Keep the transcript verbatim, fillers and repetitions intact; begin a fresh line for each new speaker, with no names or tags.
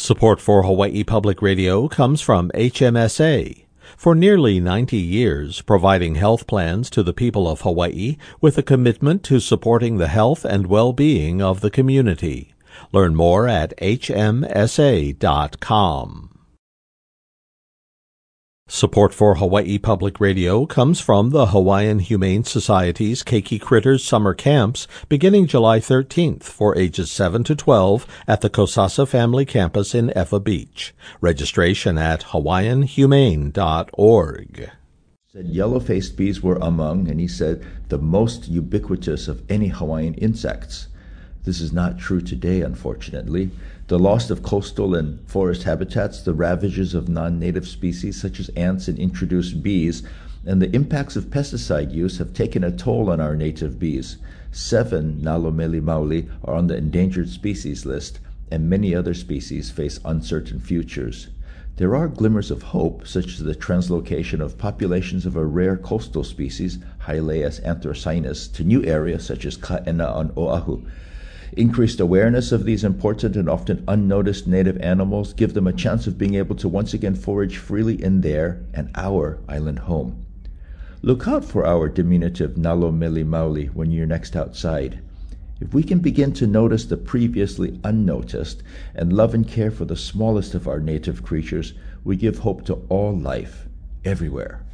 Support for Hawaii Public Radio comes from H M S A. For nearly ninety years, providing health plans to the people of Hawaii with a commitment to supporting the health and well-being of the community. Learn more at H M S A dot com. Support for Hawaii Public Radio comes from the Hawaiian Humane Society's Keiki Critters Summer Camps beginning July thirteenth for ages seven to twelve at the Kosasa Family Campus in Ewa Beach. Registration at hawaiian humane dot org.
Said yellow-faced bees were among, and he said, the most ubiquitous of any Hawaiian insects. This is not true today, unfortunately. The loss of coastal and forest habitats, the ravages of non-native species such as ants and introduced bees, and the impacts of pesticide use have taken a toll on our native bees. Seven Nalomeli maoli are on the endangered species list, and many other species face uncertain futures. There are glimmers of hope, such as the translocation of populations of a rare coastal species, Hylaeus anthracynus, to new areas such as Ka'ena on Oahu. Increased awareness of these important and often unnoticed native animals give them a chance of being able to once again forage freely in their and our island home. Look out for our diminutive Nalomeli maoli when you're next outside. If we can begin to notice the previously unnoticed and love and care for the smallest of our native creatures, we give hope to all life, everywhere.